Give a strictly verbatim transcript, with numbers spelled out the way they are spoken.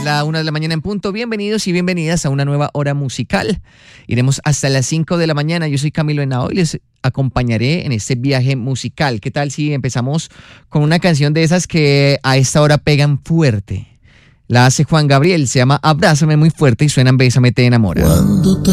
la una de la mañana en punto. Bienvenidos y bienvenidas a una nueva hora musical. Iremos hasta las cinco de la mañana. Yo soy Camilo Henao y les acompañaré en este viaje musical. ¿Qué tal si empezamos con una canción de esas que a esta hora pegan fuerte? La hace Juan Gabriel, se llama Abrázame muy fuerte y suena en Bésame te enamora. Cuando te